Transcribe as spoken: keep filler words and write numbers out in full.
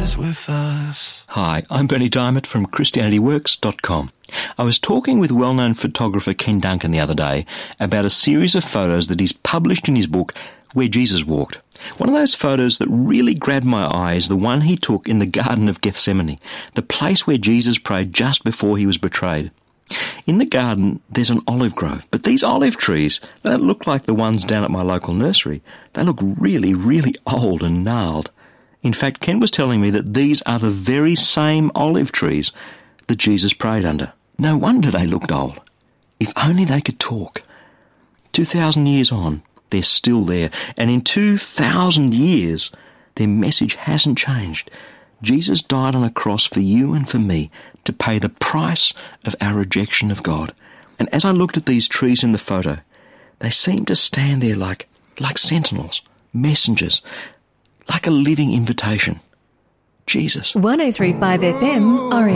is with us. Hi, I'm Bernie Diamond from Christianity Works dot com. I was talking with well-known photographer Ken Duncan the other day about a series of photos that he's published in his book, Where Jesus Walked. One of those photos that really grabbed my eye is the one he took in the Garden of Gethsemane, the place where Jesus prayed just before he was betrayed. In the garden, there's an olive grove, but these olive trees, they don't look like the ones down at my local nursery. They look really, really old and gnarled. In fact, Ken was telling me that these are the very same olive trees that Jesus prayed under. No wonder they looked old. If only they could talk. Two thousand years on, they're still there, and in two thousand years, their message hasn't changed. Jesus died on a cross for you and for me to pay the price of our rejection of God. And as I looked at these trees in the photo, they seemed to stand there like, like sentinels, messengers, like a living invitation. Jesus. one oh three point five F M, Orange.